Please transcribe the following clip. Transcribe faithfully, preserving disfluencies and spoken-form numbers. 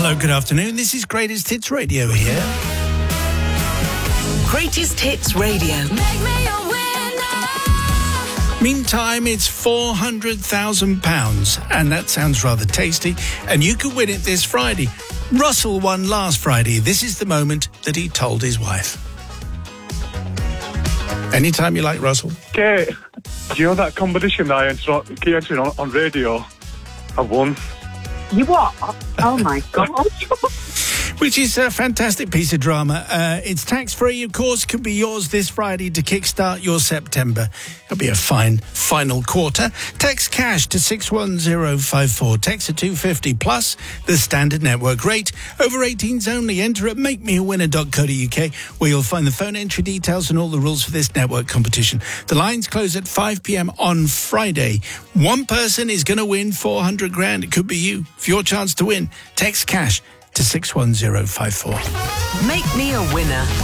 Hello, good afternoon. This is Greatest Hits Radio here. Greatest Hits Radio. Make me a winner. Meantime, it's four hundred thousand pounds, and that sounds rather tasty, and you can win it this Friday. Russell won last Friday. This is the moment that he told his wife. Anytime you like, Russell. Okay, do you know that competition that I entered on, keep entering on, on radio? I won. You what? Oh my God. Which is a fantastic piece of drama. Uh, it's tax-free, of course, could be yours this Friday to kickstart your September. It'll be a fine final quarter. Text cash to six one zero five four. Text at two fifty plus the standard network rate. Over eighteens only. Enter at make me a winner dot co dot uk, where you'll find the phone entry details and all the rules for this network competition. The lines close at five p.m. on Friday. One person is going to win four hundred grand. It could be you. For your chance to win, text cash to six one zero five four. Make me a winner.